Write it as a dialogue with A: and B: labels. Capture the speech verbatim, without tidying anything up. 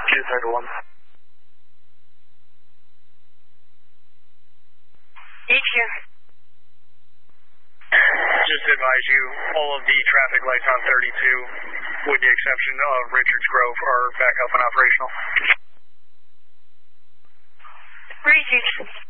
A: Choose thirty-one.
B: E Q.
C: Just to advise you, all of the traffic lights on thirty-two, with the exception of Richards Grove, are back up and operational.
B: Reach.